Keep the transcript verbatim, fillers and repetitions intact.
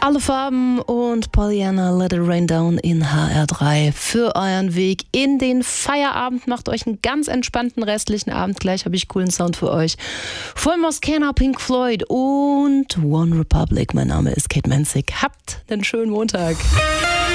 Alle Farben und Pollyanna Let It Rain Down in H R drei für euren Weg in den Feierabend. Macht euch einen ganz entspannten restlichen Abend. Gleich habe ich coolen Sound für euch. Von Moskana, Pink Floyd und One Republic. Mein Name ist Kate Menzig. Habt einen schönen Montag.